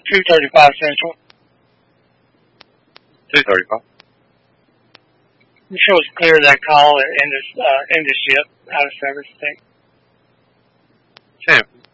235 Central. 235. You sure it's clear that call and end the ship out of service thing? Sam,